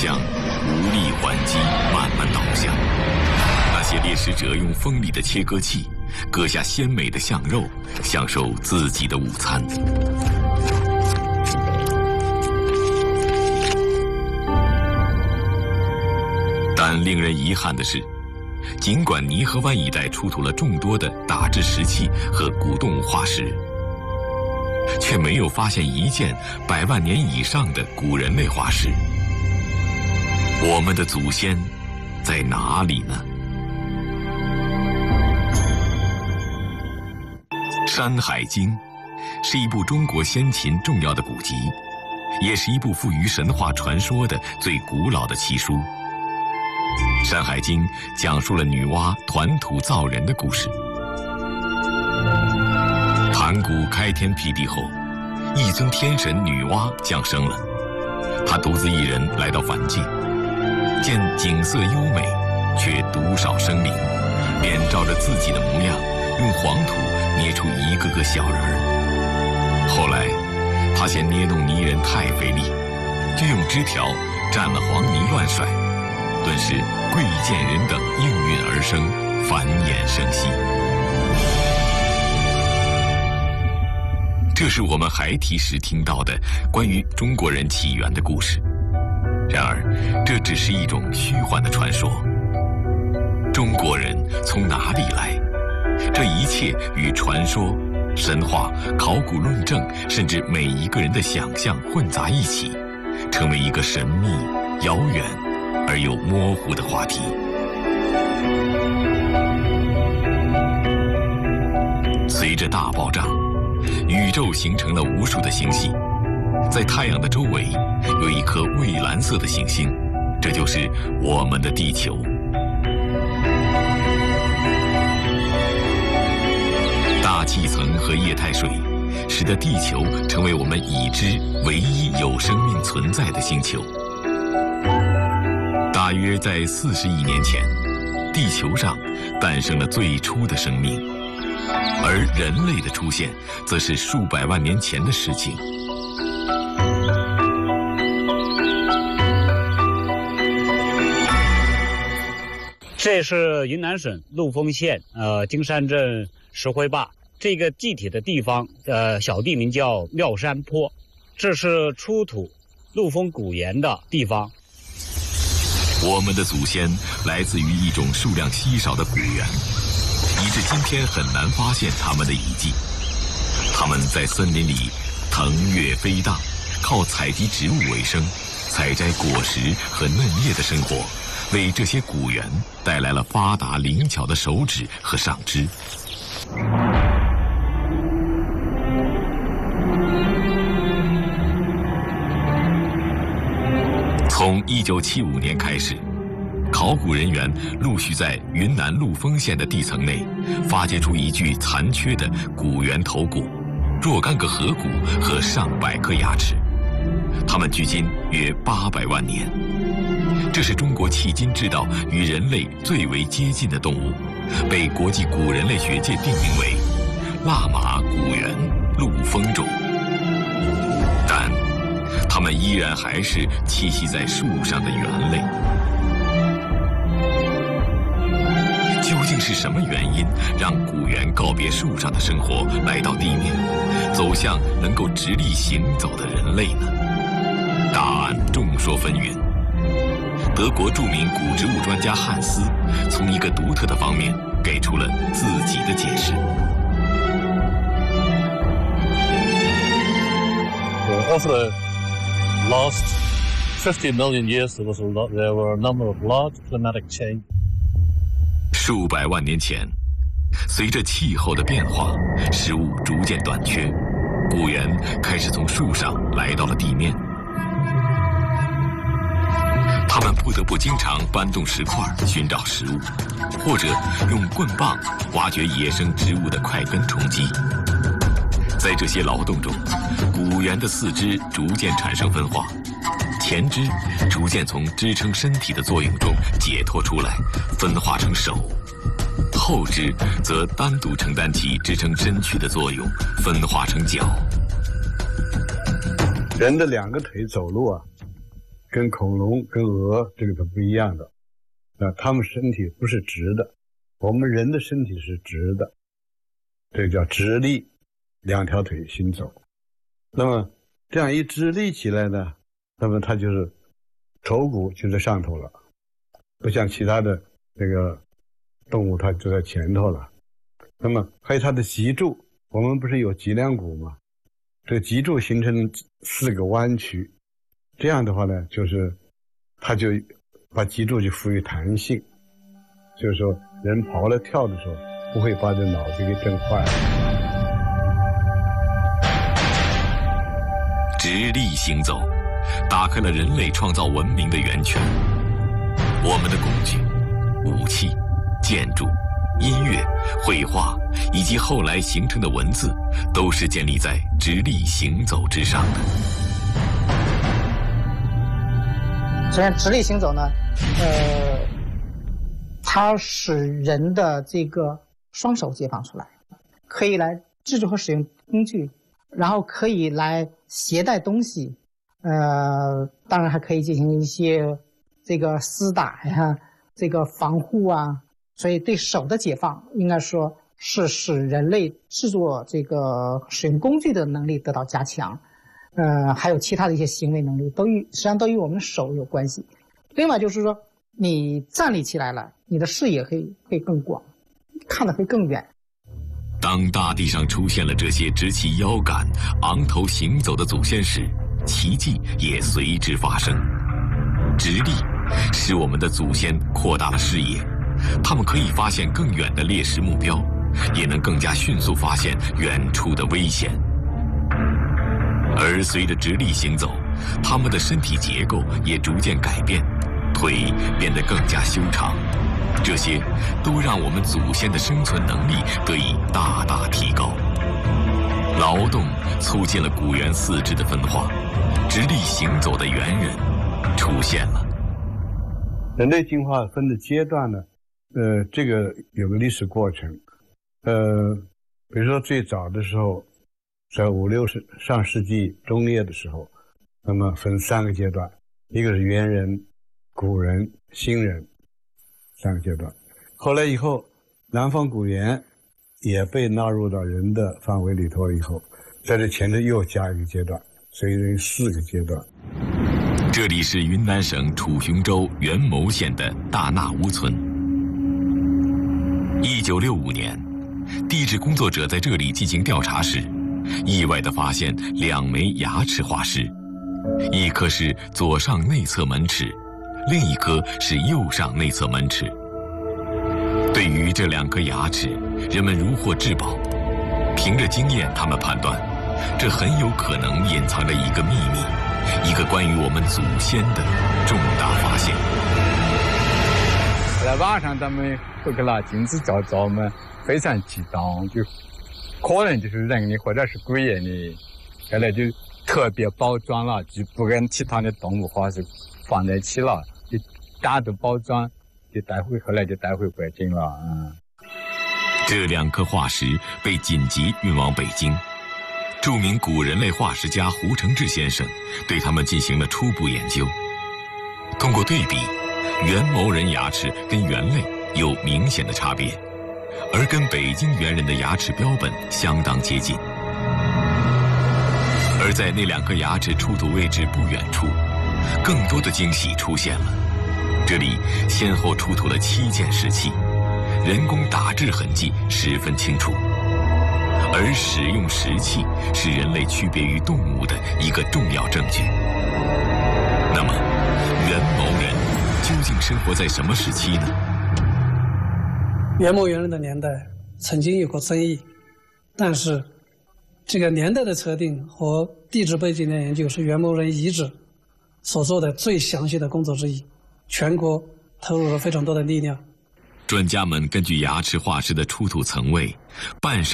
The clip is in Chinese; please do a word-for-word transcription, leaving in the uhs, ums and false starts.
将无力还击，慢慢倒下。那些猎食者用锋利的切割器割下鲜美的象肉，享受自己的午餐。但令人遗憾的是，尽管泥河湾一带出土了众多的打制石器和古动物化石，却没有发现一件百万年以上的古人类化石。我们的祖先在哪里呢？《山海经》是一部中国先秦重要的古籍，也是一部富于神话传说的最古老的奇书。《山海经》讲述了女娲团土造人的故事。盘古开天辟地后，一尊天神女娲降生了。她独自一人来到凡界，见景色优美，却独少生灵，便照着自己的模样，用黄土捏出一个个小人儿。后来，她嫌捏弄泥人太费力，就用枝条蘸了黄泥乱甩，顿时贵贱人等应运而生，繁衍生息。这是我们孩提时听到的关于中国人起源的故事。然而，这只是一种虚幻的传说。中国人从哪里来？这一切与传说、神话、考古论证，甚至每一个人的想象混杂一起，成为一个神秘、遥远而又模糊的话题。随着大爆炸，宇宙形成了无数的星系，在太阳的周围有一颗蔚蓝色的行星，这就是我们的地球。大气层和液态水使得地球成为我们已知唯一有生命存在的星球。大约在四十亿年前，地球上诞生了最初的生命，而人类的出现则是数百万年前的事情。 这是云南省陆丰县呃金山镇石灰坝这个具体的地方，呃小地名叫妙山坡，这是出土陆丰古岩的地方。 我们的祖先来自于一种数量稀少的古猿，以致今天很难发现它们的遗迹。它们在森林里腾跃飞荡，靠采集植物为生，采摘果实和嫩叶的生活，为这些古猿带来了发达灵巧的手指和上肢。从一九七五年开始，考古人员陆续在云南陆丰县的地层内发掘出一具残缺的古猿头骨、若干个颌骨和上百颗牙齿，它们距今约八百万年。这是中国迄今知道与人类最为接近的动物，被国际古人类学界定名为腊马古猿陆丰种。但它们依然还是栖息在树上的猿类。究竟是什么原因让古猿告别树上的生活，来到地面，走向能够直立行走的人类呢？答案众说纷纭。德国著名古植物专家汉斯从一个独特的方面给出了自己的解释。 Over the last fifty million years, there was a lot. There were a number of large climatic change. 数百万年前，随着气候的变化，食物逐渐短缺，古猿开始从树上来到了地面。他们不得不经常搬动石块寻找食物，或者用棍棒挖掘野生植物的块根充饥。在这些劳动中，古猿的四肢逐渐产生分化，前肢逐渐从支撑身体的作用中解脱出来，分化成手；后肢则单独承担起支撑身躯的作用，分化成脚。 人的两个腿走路啊， 跟恐龙、跟鹅这个都不一样的。那它们身体不是直的，我们人的身体是直的，这叫直立，两条腿行走。那么这样一直立起来呢，那么它就是头骨就在上头了，不像其他的这个动物它就在前头了。那么还有它的脊柱，我们不是有脊梁骨吗？这个脊柱形成四个弯曲，这样的话呢，就是它就把脊柱就赋予弹性，就是说人跑了跳的时候不会把这脑子给震坏了。 直立行走打开了人类创造文明的源泉。我们的工具、武器、建筑、音乐、绘画以及后来形成的文字，都是建立在直立行走之上的。 虽然直立行走呢，呃，它使人的这个双手解放出来，可以来制作和使用工具，然后可以来携带东西，呃，当然还可以进行一些这个厮打呀、这个防护啊。所以对手的解放，应该说是使人类制作这个使用工具的能力得到加强。呃，还有其他的一些行为能力，都与实际上都与我们的手有关系。另外就是说，你站立起来了，你的视野会会更广，看得会更远。 当大地上出现了这些直起腰杆、昂头行走的祖先时，奇迹也随之发生。直立使我们的祖先扩大了视野，他们可以发现更远的猎食目标，也能更加迅速发现远处的危险。而随着直立行走，他们的身体结构也逐渐改变，腿变得更加修长，这些都让我们祖先的生存能力得以大大提高。劳动促进了古猿四肢的分化，直立行走的猿人出现了。 人类进化分的阶段呢，呃，这个有个历史过程，呃，比如说最早的时候，在五六十上世纪中叶的时候，那么分三个阶段，一个是猿人、古人、新人，三个阶段。后来以后，南方古猿也被纳入到人的范围里头以后，在这前头又加一个阶段，所以有四个阶段。 这里是云南省楚雄州元谋县的大纳乌村。一九六五年，地质工作者在这里进行调查时，意外地发现两枚牙齿化石，一颗是左上内侧门齿，另一颗是右上内侧门齿。对于这两颗牙齿，人们如获至宝。凭着经验，他们判断，这很有可能隐藏着一个秘密，一个关于我们祖先的重大发现。 在网上咱们会给那金子照照嘛，非常激动，就可能就是人的或者是鬼的，后来就特别包装了，就不跟其他的动物化石放在一起了，就单独包装，就带回后来就带回北京了。嗯， 这两颗化石被紧急运往北京。著名古人类化石家胡承志先生对他们进行了初步研究。通过对比，元谋人牙齿跟猿类有明显的差别，而跟北京猿人的牙齿标本相当接近。而在那两颗牙齿出土位置不远处，更多的惊喜出现了。这里先后出土了七件石器，人工打制痕迹十分清楚。而使用石器是人类区别于动物的一个重要证据。那么，元谋人究竟生活在什么时期呢？ 元谋猿人的年代曾经有过争议，但是这个年代的测定和地质背景的研究是元谋人遗址所做的最详细的工作之一，全国投入了非常多的力量。 专家们根据牙齿化石的出土层位、半上